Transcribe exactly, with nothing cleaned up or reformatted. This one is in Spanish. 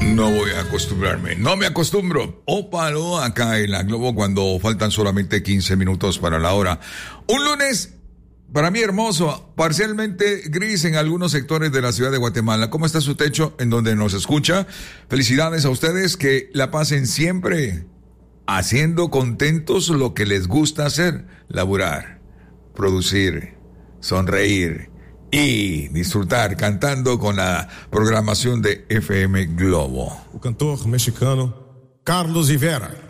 No voy a acostumbrarme, no me acostumbro. Ópalo acá en la Globo cuando faltan solamente quince minutos para la hora. Un lunes, para mí hermoso, parcialmente gris en algunos sectores de la ciudad de Guatemala. ¿Cómo está su techo en donde nos escucha? Felicidades a ustedes, que la pasen siempre haciendo contentos lo que les gusta hacer: laburar, producir, sonreír y disfrutar cantando con la programación de F M Globo. O cantor mexicano Carlos Rivera.